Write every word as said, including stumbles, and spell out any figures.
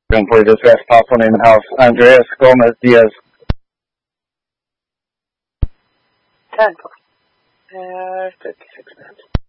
For distress, possible name and house. Andreas Gomez Diaz. ten. Uh, thirty-six minutes.